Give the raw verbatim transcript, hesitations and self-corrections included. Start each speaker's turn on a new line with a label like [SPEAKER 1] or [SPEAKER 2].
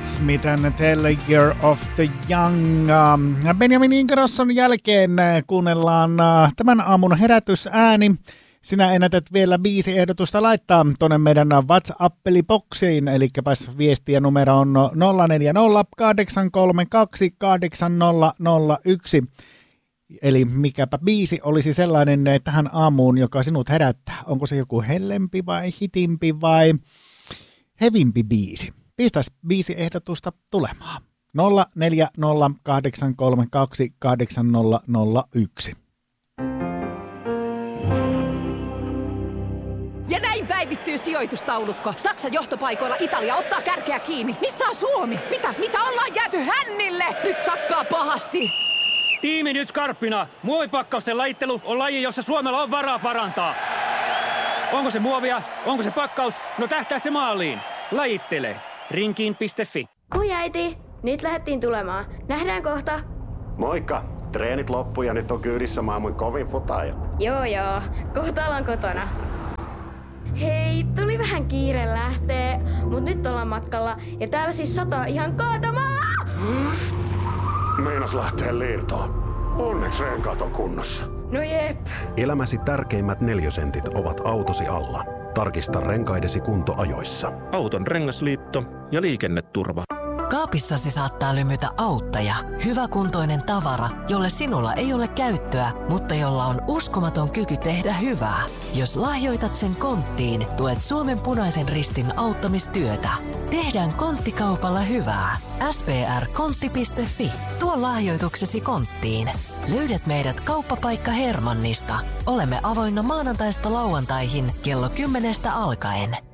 [SPEAKER 1] Smith and Tell Year of the Young. Benjamin Ingrosson jälkeen kuunnellaan tämän aamun herätysääni. Sinä ennätät vielä viisi ehdotusta laittaa tuonne meidän WhatsApp-boksiin, eli pääs viestiä numero on nolla neljä nolla kahdeksan kolme kaksi kahdeksan nolla nolla yksi. Eli mikäpä biisi olisi sellainen tähän aamuun, joka sinut herättää. Onko se joku hellempi vai hitimpi vai hevimpi biisi? Pistäs biisi ehdotusta tulemaan. nolla neljä nolla kahdeksan kolme kaksi kahdeksan nolla nolla yksi.
[SPEAKER 2] Ja näin päivittyy sijoitustaulukko. Saksan johtopaikoilla Italia ottaa kärkeä kiinni. Missä on Suomi? Mitä? Mitä ollaan jääty hännille? Nyt sakkaa pahasti.
[SPEAKER 3] Tiimi nyt skarppina. Muovipakkausten lajittelu on laji, jossa Suomella on varaa parantaa. Onko se muovia? Onko se pakkaus? No tähtää se maaliin. Lajittele. Rinkiin piste fi.
[SPEAKER 4] Hui äiti, nyt lähdettiin tulemaan. Nähdään kohta.
[SPEAKER 5] Moikka. Treenit loppu ja nyt on kyydissä maailman kovin futaaja.
[SPEAKER 4] Joo joo, kohta ollaan kotona. Hei, tuli vähän kiire lähtee, mut nyt ollaan matkalla ja täällä siis sataa ihan kaatamalla.
[SPEAKER 5] Meinas lähtee liirtoon. Onneksi renkaat on kunnossa.
[SPEAKER 4] No jep.
[SPEAKER 6] Elämäsi tärkeimmät neliösentit ovat autosi alla. Tarkista renkaidesi kunto ajoissa.
[SPEAKER 7] Auton rengasliitto ja liikenneturva.
[SPEAKER 8] Kaapissasi saattaa lymytä auttaja, hyväkuntoinen tavara, jolle sinulla ei ole käyttöä, mutta jolla on uskomaton kyky tehdä hyvää. Jos lahjoitat sen konttiin, tuet Suomen Punaisen Ristin auttamistyötä. Tehdään konttikaupalla hyvää. s p r kontti piste fi. Tuo lahjoituksesi konttiin. Löydät meidät kauppapaikka Hermannista. Olemme avoinna maanantaista lauantaihin kello kymmenestä alkaen.